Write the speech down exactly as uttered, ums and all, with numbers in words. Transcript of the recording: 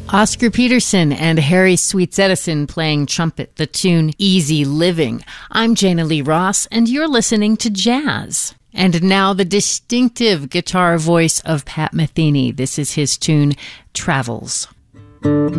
Oscar Peterson and Harry Sweets Edison playing trumpet, the tune Easy Living. I'm Jana Lee Ross, and you're listening to Jazz. And now the distinctive guitar voice of Pat Metheny. This is his tune, Travels.